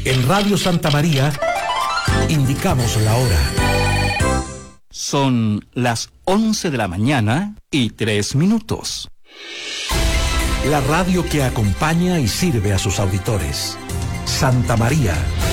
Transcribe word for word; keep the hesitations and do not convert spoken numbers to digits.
En Radio Santa María, indicamos la hora. Son las once de la mañana y tres minutos. La radio que acompaña y sirve a sus auditores. Santa María,